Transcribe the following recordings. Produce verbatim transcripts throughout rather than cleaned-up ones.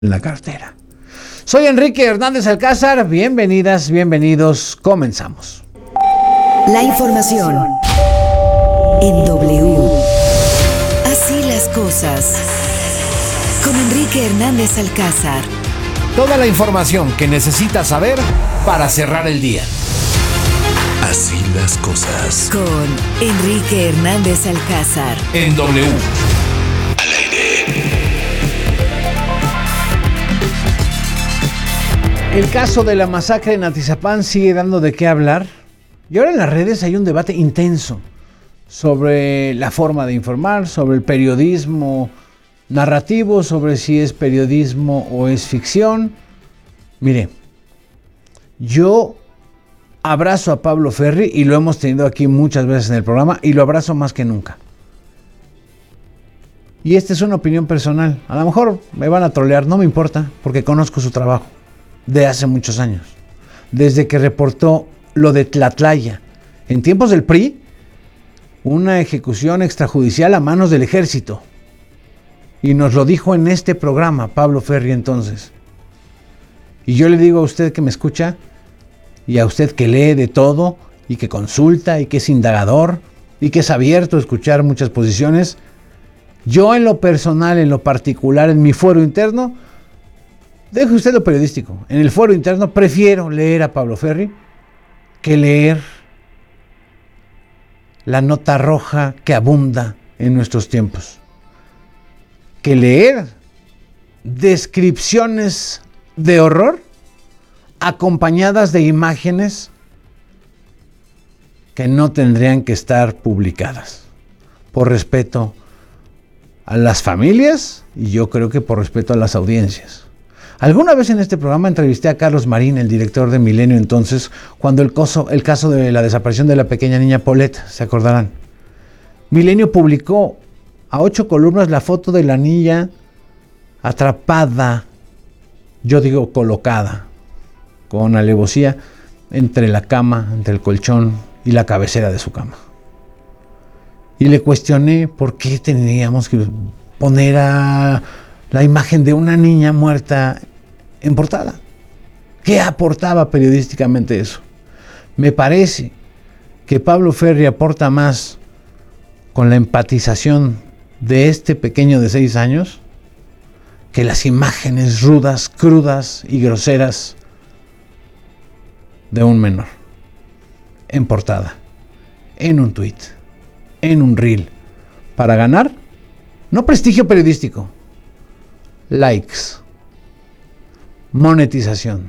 en la cartera. Soy Enrique Hernández Alcázar, bienvenidas, bienvenidos, comenzamos. La información en W. Así las cosas. Con Enrique Hernández Alcázar. Toda la información que necesitas saber para cerrar el día. Así las cosas. Con Enrique Hernández Alcázar. En W. Al aire. El caso de la masacre en Atizapán sigue dando de qué hablar. Y ahora en las redes hay un debate intenso sobre la forma de informar, sobre el periodismo narrativo, sobre si es periodismo o es ficción. Mire, yo abrazo a Pablo Ferri y lo hemos tenido aquí muchas veces en el programa y lo abrazo más que nunca. Y esta es una opinión personal. A lo mejor me van a trolear, no me importa, porque conozco su trabajo de hace muchos años. Desde que reportó lo de Tlatlaya, en tiempos del P R I, una ejecución extrajudicial a manos del ejército. Y nos lo dijo en este programa Pablo Ferri entonces. Y yo le digo a usted que me escucha, y a usted que lee de todo, y que consulta, y que es indagador, y que es abierto a escuchar muchas posiciones, yo en lo personal, en lo particular, en mi fuero interno, deje usted lo periodístico, en el fuero interno prefiero leer a Pablo Ferri que leer la nota roja que abunda en nuestros tiempos, que leer descripciones de horror acompañadas de imágenes que no tendrían que estar publicadas, por respeto a las familias y yo creo que por respeto a las audiencias. Alguna vez en este programa entrevisté a Carlos Marín, el director de Milenio entonces, cuando el caso, el caso de la desaparición de la pequeña niña Paulette, se acordarán. Milenio publicó a ocho columnas la foto de la niña atrapada, yo digo colocada, con alevosía, entre la cama, entre el colchón y la cabecera de su cama. Y le cuestioné por qué teníamos que poner a la imagen de una niña muerta en portada. ¿Qué aportaba periodísticamente eso? Me parece que Pablo Ferri aporta más con la empatización de este pequeño de seis años que las imágenes rudas, crudas y groseras de un menor. En portada, en un tuit, en un reel, para ganar, no prestigio periodístico, likes, monetización,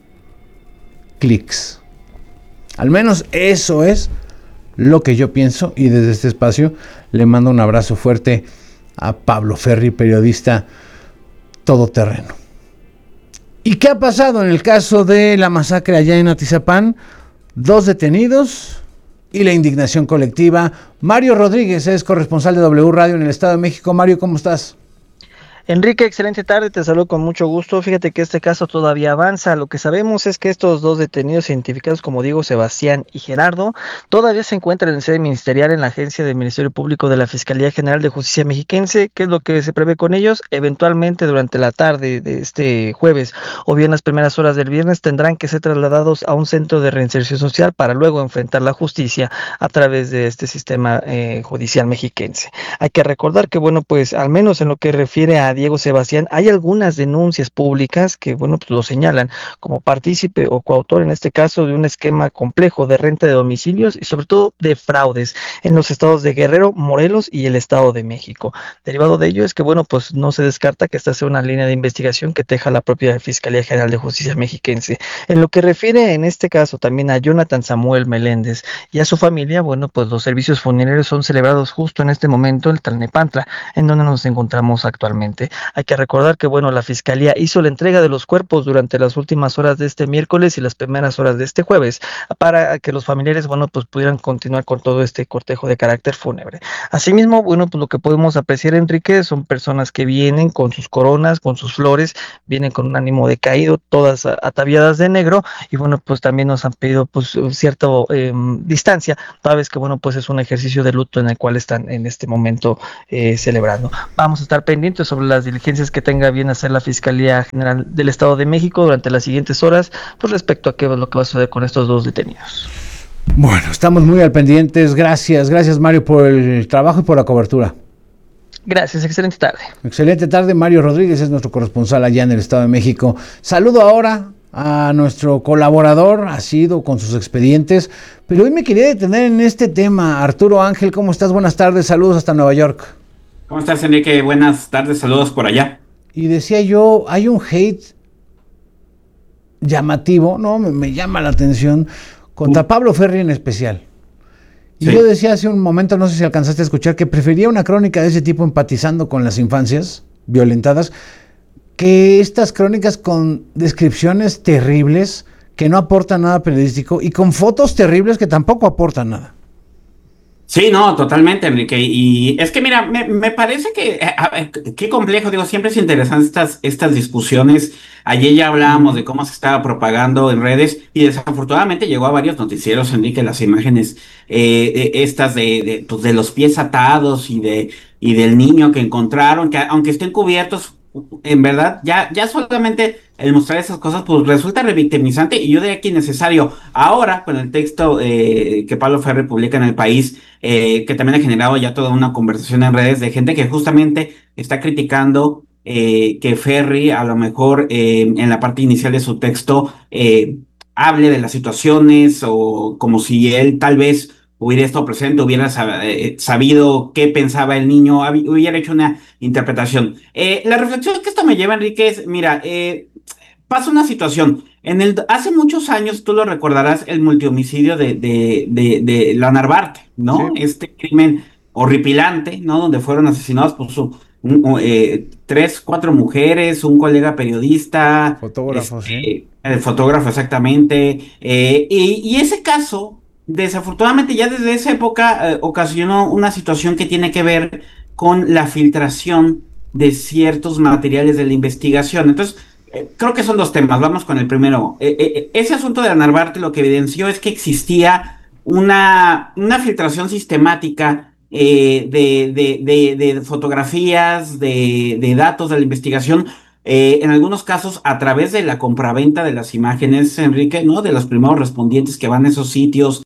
clics. Al menos eso es lo que yo pienso y desde este espacio le mando un abrazo fuerte a Pablo Ferri, periodista todoterreno. ¿Y qué ha pasado en el caso de la masacre allá en Atizapán? Dos detenidos y la indignación colectiva. Mario Rodríguez es corresponsal de W Radio en el Estado de México. Mario, ¿cómo estás? Enrique, excelente tarde, te saludo con mucho gusto. Fíjate que este caso todavía avanza. Lo que sabemos es que estos dos detenidos identificados como Diego Sebastián y Gerardo todavía se encuentran en sede ministerial en la agencia del Ministerio Público de la Fiscalía General de Justicia Mexiquense. ¿Qué es lo que se prevé con ellos? Eventualmente durante la tarde de este jueves o bien las primeras horas del viernes tendrán que ser trasladados a un centro de reinserción social para luego enfrentar la justicia a través de este sistema eh, judicial mexiquense. Hay que recordar que, bueno, pues al menos en lo que refiere a Diego Sebastián, hay algunas denuncias públicas que, bueno, pues lo señalan como partícipe o coautor, en este caso, de un esquema complejo de renta de domicilios y sobre todo de fraudes en los estados de Guerrero, Morelos y el Estado de México. Derivado de ello es que, bueno, pues no se descarta que esta sea una línea de investigación que teja la propia Fiscalía General de Justicia Mexiquense. En lo que refiere, en este caso, también a Jonathan Samuel Meléndez y a su familia, bueno, pues los servicios funerarios son celebrados justo en este momento en Tlalnepantla, en donde nos encontramos actualmente. Hay que recordar que, bueno, la Fiscalía hizo la entrega de los cuerpos durante las últimas horas de este miércoles y las primeras horas de este jueves para que los familiares, bueno, pues pudieran continuar con todo este cortejo de carácter fúnebre. Asimismo, bueno, pues lo que podemos apreciar, Enrique, son personas que vienen con sus coronas, con sus flores, vienen con un ánimo decaído, todas ataviadas de negro y, bueno, pues también nos han pedido pues cierta eh, distancia, toda vez que, bueno, pues es un ejercicio de luto en el cual están en este momento eh, celebrando. Vamos a estar pendientes sobre las diligencias que tenga bien hacer la Fiscalía General del Estado de México durante las siguientes horas, pues respecto a qué es lo que va a suceder con estos dos detenidos. Bueno, estamos muy al pendientes. Gracias, gracias Mario por el trabajo y por la cobertura. Gracias, excelente tarde. Excelente tarde, Mario Rodríguez es nuestro corresponsal allá en el Estado de México. Saludo ahora a nuestro colaborador, ha sido con sus expedientes, pero hoy me quería detener en este tema. Arturo Ángel, ¿cómo estás? Buenas tardes, saludos hasta Nueva York. ¿Cómo estás, Enrique? Buenas tardes, saludos por allá. Y decía yo, hay un hate llamativo, no, me, me llama la atención, contra uh. Pablo Ferri en especial. Y sí. Yo decía hace un momento, no sé si alcanzaste a escuchar, que prefería una crónica de ese tipo empatizando con las infancias violentadas, que estas crónicas con descripciones terribles que no aportan nada periodístico y con fotos terribles que tampoco aportan nada. Sí, no, totalmente, Enrique. Y es que mira, me, me parece que a, qué complejo, digo, siempre es interesante estas, estas discusiones. Ayer ya hablábamos de cómo se estaba propagando en redes y desafortunadamente llegó a varios noticieros, Enrique, las imágenes eh, estas de, de, pues de los pies atados y de y del niño que encontraron, que aunque estén cubiertos, en verdad, ya, ya solamente el mostrar esas cosas pues resulta revictimizante y yo diría que innecesario. Ahora, con el texto eh, que Pablo Ferri publica en El País, eh, que también ha generado ya toda una conversación en redes de gente que justamente está criticando eh, que Ferri a lo mejor eh, en la parte inicial de su texto eh, hable de las situaciones o como si él tal vez hubiera estado presente, hubiera sabido qué pensaba el niño, hubiera hecho una interpretación. Eh, la reflexión que esto me lleva, Enrique, es, mira, eh, pasa una situación. En el, hace muchos años, tú lo recordarás, el multihomicidio de, de, de, de la Narvarte, ¿no? Sí. Este crimen horripilante, ¿no? Donde fueron asesinados por su, un, eh, tres, cuatro mujeres, un colega periodista. Fotógrafo, este, sí. El fotógrafo, exactamente. Eh, y, y ese caso, desafortunadamente ya desde esa época eh, ocasionó una situación que tiene que ver con la filtración de ciertos materiales de la investigación. Entonces, eh, creo que son dos temas. Vamos con el primero. Eh, eh, ese asunto de la Narvarte lo que evidenció es que existía una, una filtración sistemática eh, de, de, de, de fotografías, de, de datos de la investigación, Eh, en algunos casos a través de la compraventa de las imágenes, Enrique, ¿no? De los primeros respondientes que van a esos sitios.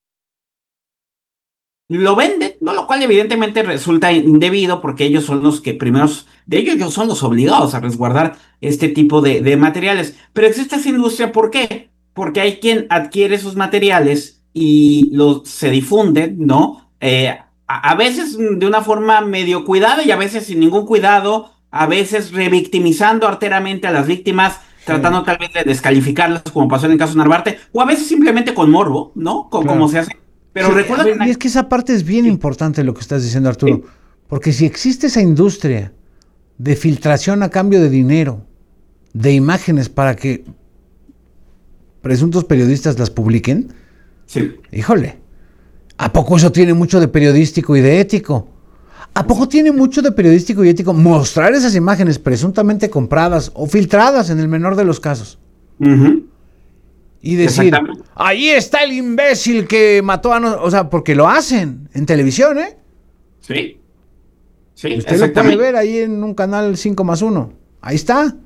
Lo venden, ¿no? Lo cual evidentemente resulta indebido porque ellos son los que primeros, de ellos ellos son los obligados a resguardar este tipo de, de materiales. Pero existe esa industria, ¿por qué? Porque hay quien adquiere esos materiales y los se difunden, ¿no? Eh, a, a veces de una forma medio cuidada y a veces sin ningún cuidado, a veces revictimizando arteramente a las víctimas, sí. Tratando tal vez de descalificarlas, como pasó en el caso de Narvarte, o a veces simplemente con morbo, ¿no? Con, claro. Como se hace. Pero sí, recuerda que... Y es que esa parte es bien sí. importante lo que estás diciendo, Arturo, sí. Porque si existe esa industria de filtración a cambio de dinero, de imágenes para que presuntos periodistas las publiquen, sí. Híjole, ¿a poco eso tiene mucho de periodístico y de ético? ¿A poco tiene mucho de periodístico y ético mostrar esas imágenes presuntamente compradas o filtradas en el menor de los casos? Uh-huh. Y decir, ahí está el imbécil que mató a... No... O sea, porque lo hacen en televisión, ¿eh? Sí. Sí, usted lo puede ver ahí en un canal cinco más uno. Ahí está.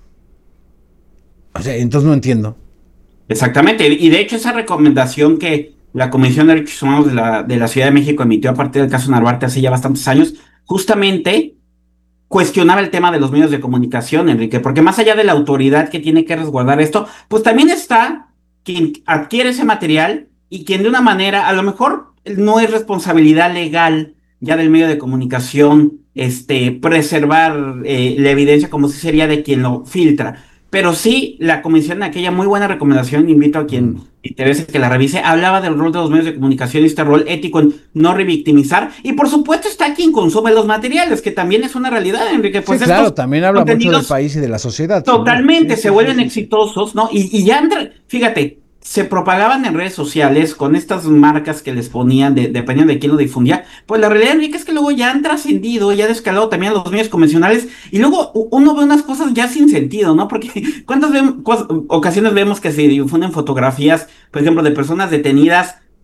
O sea, entonces no entiendo. Exactamente. Y de hecho esa recomendación que la Comisión de Derechos Humanos de la, de la Ciudad de México emitió a partir del caso Narvarte hace ya bastantes años, justamente cuestionaba el tema de los medios de comunicación, Enrique, porque más allá de la autoridad que tiene que resguardar esto, pues también está quien adquiere ese material y quien de una manera, a lo mejor no es responsabilidad legal ya del medio de comunicación, este, preservar eh, la evidencia como si sería de quien lo filtra. Pero sí, la comisión, en aquella muy buena recomendación, invito a quien interese que la revise, hablaba del rol de los medios de comunicación y este rol ético en no revictimizar. Y por supuesto está quien consume los materiales, que también es una realidad, Enrique. Pues sí, claro, también habla mucho del país y de la sociedad. Totalmente, sí, se sí, vuelven sí, sí. exitosos, ¿no? Y, y ya, entre, fíjate, se propagaban en redes sociales con estas marcas que les ponían, de, dependiendo de quién lo difundía. Pues la realidad, Enrique, es que luego ya han trascendido, ya han escalado también a los medios convencionales y luego uno ve unas cosas ya sin sentido, ¿no? Porque ¿cuántas ve- ocasiones vemos que se difunden fotografías, por ejemplo, de personas detenidas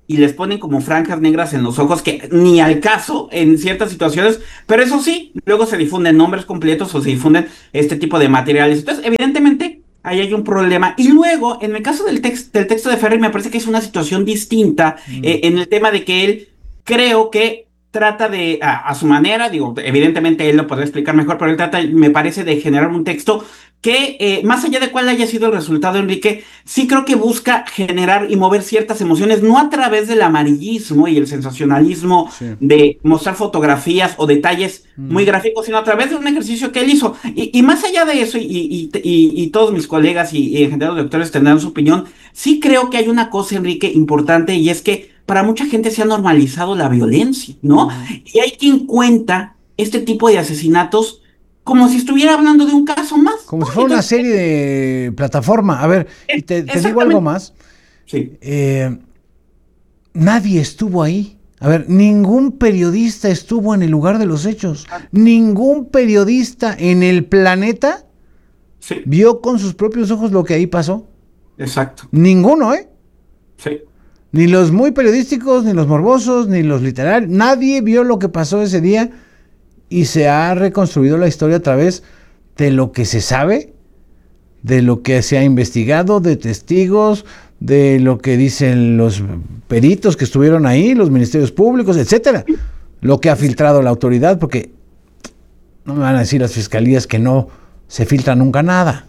y les ponen como franjas negras en los ojos que ni al caso en ciertas situaciones, pero eso sí, luego se difunden nombres completos o se difunden este tipo de materiales. Entonces, evidentemente, ahí hay un problema. Y luego, en el caso del, text, del texto de Ferri, me parece que es una situación distinta mm. eh, en el tema de que él, creo que trata de, a, a su manera, digo, evidentemente él lo podrá explicar mejor, pero él trata, me parece, de generar un texto que, eh, más allá de cuál haya sido el resultado, Enrique, sí creo que busca generar y mover ciertas emociones, no a través del amarillismo y el sensacionalismo sí. de mostrar fotografías o detalles mm. muy gráficos, sino a través de un ejercicio que él hizo. Y, y más allá de eso, y, y, y, y todos mis colegas y, y en general los lectores tendrán su opinión, sí creo que hay una cosa, Enrique, importante, y es que para mucha gente se ha normalizado la violencia, ¿no? Mm. Y hay quien cuenta este tipo de asesinatos como si estuviera hablando de un caso más. Como si fuera una serie de plataforma. A ver, y te, te digo algo más. Sí. Eh, nadie estuvo ahí. A ver, ningún periodista estuvo en el lugar de los hechos. Ningún periodista en el planeta sí. vio con sus propios ojos lo que ahí pasó. Exacto. Ninguno, ¿eh? Sí. Ni los muy periodísticos, ni los morbosos, ni los literarios. Nadie vio lo que pasó ese día. Y se ha reconstruido la historia a través de lo que se sabe, de lo que se ha investigado, de testigos, de lo que dicen los peritos que estuvieron ahí, los ministerios públicos, etcétera. Lo que ha filtrado la autoridad, porque no me van a decir las fiscalías que no se filtra nunca nada.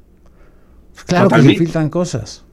Claro Totalmente. que se filtran cosas.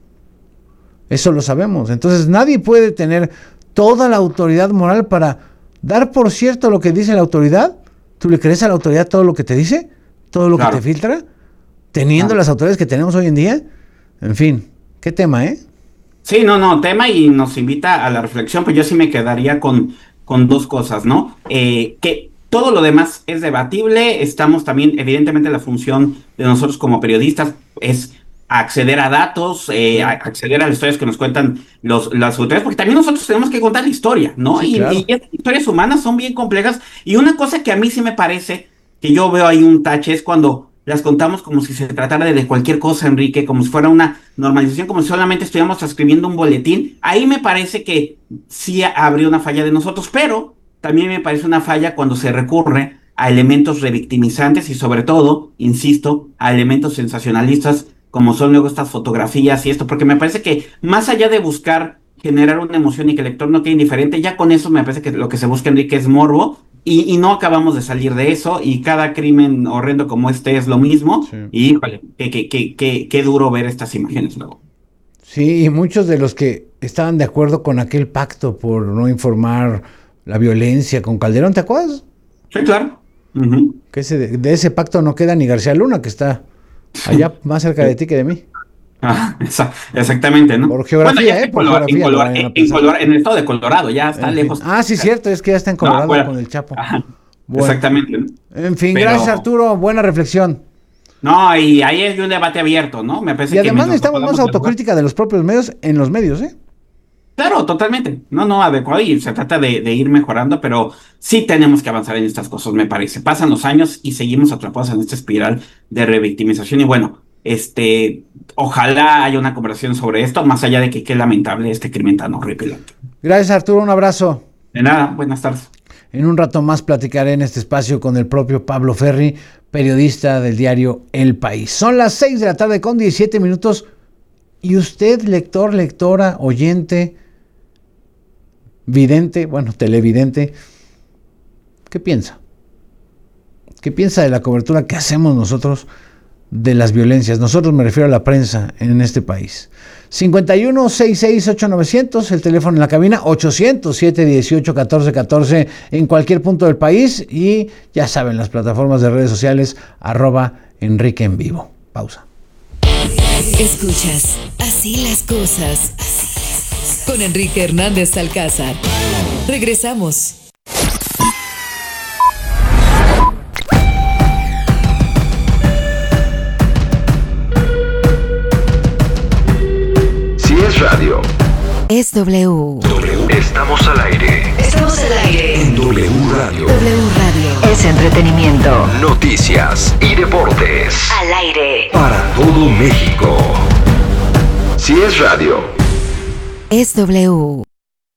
Eso lo sabemos. Entonces nadie puede tener toda la autoridad moral para dar por cierto lo que dice la autoridad. ¿Tú le crees a la autoridad todo lo que te dice? ¿Todo lo claro. que te filtra? Teniendo claro. las autoridades que tenemos hoy en día. En fin, qué tema, ¿eh? Sí, no, no, tema y nos invita a la reflexión, pues yo sí me quedaría con, con dos cosas, ¿no? Eh, que todo lo demás es debatible, estamos también, evidentemente la función de nosotros como periodistas es acceder a datos, eh, a acceder a las historias que nos cuentan los, las autoridades, porque también nosotros tenemos que contar la historia, ¿no? Sí, y, claro. y estas historias humanas son bien complejas, y una cosa que a mí sí me parece, que yo veo ahí un tache, es cuando las contamos como si se tratara de, de cualquier cosa, Enrique, como si fuera una normalización, como si solamente estuviéramos transcribiendo un boletín. Ahí me parece que sí habría una falla de nosotros, pero también me parece una falla cuando se recurre a elementos revictimizantes y sobre todo, insisto, a elementos sensacionalistas, como son luego estas fotografías y esto, porque me parece que más allá de buscar generar una emoción y que el lector no quede indiferente, ya con eso me parece que lo que se busca, Enrique, es morbo, y, y no acabamos de salir de eso, y cada crimen horrendo como este es lo mismo, sí. y híjole, qué, qué, qué, qué, qué duro ver estas imágenes luego. Sí, y muchos de los que estaban de acuerdo con aquel pacto por no informar la violencia con Calderón, ¿te acuerdas? Sí, claro. Uh-huh. Que ese, de ese pacto no queda ni García Luna, que está allá más cerca de ti que de mí. Ah, esa, exactamente, ¿no? Por geografía, bueno, ¿eh? Por Colorado, geografía. En, Colorado, en, en, Colorado, en el estado de Colorado, ya está en lejos. Fin. Ah, sí, cierto, es que ya está en Colorado no, bueno, con el Chapo. Bueno, exactamente. En fin, Pero, gracias Arturo, buena reflexión. No, y ahí hay un debate abierto, ¿no? Me parece y además que necesitamos más autocrítica de los propios medios en los medios, ¿eh? Claro, totalmente. No, no, adecuado, y se trata de, de ir mejorando, pero sí tenemos que avanzar en estas cosas, me parece. Pasan los años y seguimos atrapados en esta espiral de revictimización y bueno, este, ojalá haya una conversación sobre esto, más allá de que qué lamentable este crimen tan horrible. Gracias Arturo, un abrazo. De nada, buenas tardes. En un rato más platicaré en este espacio con el propio Pablo Ferri, periodista del diario El País. Son las seis de la tarde con diecisiete minutos y usted, lector, lectora, oyente, vidente, bueno, televidente, ¿qué piensa? ¿Qué piensa de la cobertura que hacemos nosotros de las violencias? Nosotros, me refiero a la prensa en este país. cincuenta y uno, sesenta y seis, ocho mil novecientos, el teléfono en la cabina, ochocientos, siete dieciocho, catorce catorce en cualquier punto del país y ya saben, las plataformas de redes sociales, arroba Enrique en Vivo. Pausa. Escuchas Así las cosas con Enrique Hernández Alcázar. Regresamos. Si es radio, es W. W. Estamos al aire. Estamos al aire. En W Radio. W Radio. Es entretenimiento. Noticias y deportes. Al aire. Para todo México. Si es radio, es W.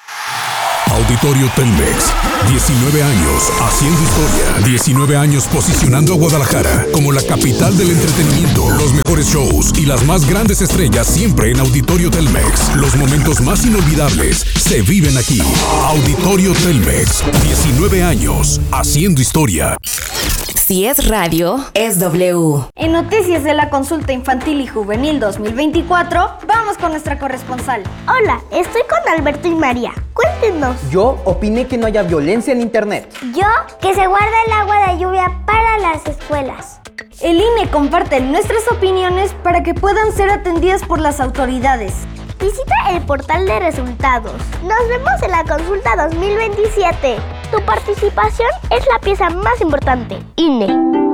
Auditorio Telmex. diecinueve años haciendo historia. diecinueve años posicionando a Guadalajara como la capital del entretenimiento. Los mejores shows y las más grandes estrellas siempre en Auditorio Telmex. Los momentos más inolvidables se viven aquí. Auditorio Telmex. diecinueve años haciendo historia. Si es radio, es W. En noticias de la consulta infantil y juvenil dos mil veinticuatro, vamos con nuestra corresponsal. Hola, estoy con Alberto y María. Cuéntenos. Yo opiné que no haya violencia en internet. Yo, que se guarda el agua de lluvia para las escuelas. El I N E comparte nuestras opiniones para que puedan ser atendidas por las autoridades. Visita el portal de resultados. Nos vemos en la consulta dos mil veintisiete. Tu participación es la pieza más importante. I N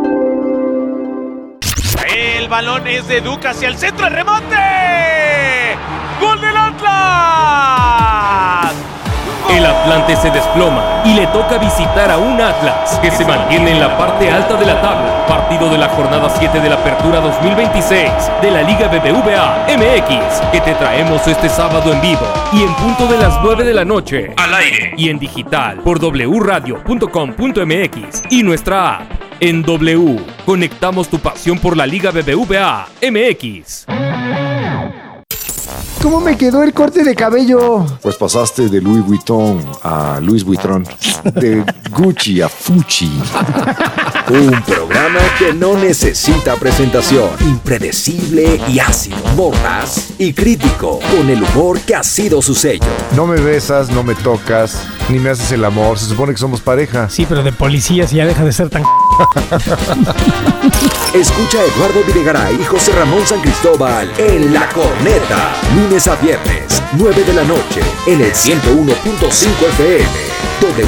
E. El balón es de Duca hacia el centro, el remate. ¡Gol del Atlas! El Atlante se desploma y le toca visitar a un Atlas que se mantiene en la parte alta de la tabla. Partido de la jornada siete de la Apertura dos mil veintiséis de la Liga B B V A M X, que te traemos este sábado en vivo y en punto de las nueve de la noche, al aire y en digital por w radio punto com punto m x y nuestra app. En W, conectamos tu pasión por la Liga B B V A M X. ¿Cómo me quedó el corte de cabello? Pues pasaste de Louis Vuitton a Luis Vuitton, de Gucci a Fucci. Un programa que no necesita presentación, impredecible y ácido, mordaz y crítico, con el humor que ha sido su sello. No me besas, no me tocas, ni me haces el amor, se supone que somos pareja. Sí, pero de policías ya deja de ser tan... Escucha a Eduardo Videgaray y José Ramón San Cristóbal en La Corneta, lunes a viernes, nueve de la noche, en el ciento uno punto cinco F M. W